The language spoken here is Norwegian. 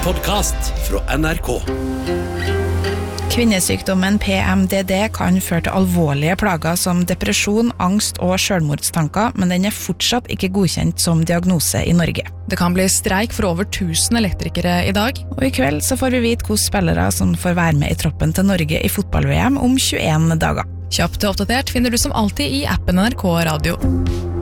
podcast fra NRK. Kvinnesykdommen PMDD kan føre til alvorlige plager som depresjon, angst og selvmordstanker, men den er fortsatt ikke godkjent som diagnose i Norge. Det kan bli streik for over 1000 elektrikere i dag. Og i kveld så får vi vite hvilke spillere som får være med i troppen til Norge i fotball-VM om 21 dager. Kjapt og oppdatert finner du som alltid i appen NRK Radio.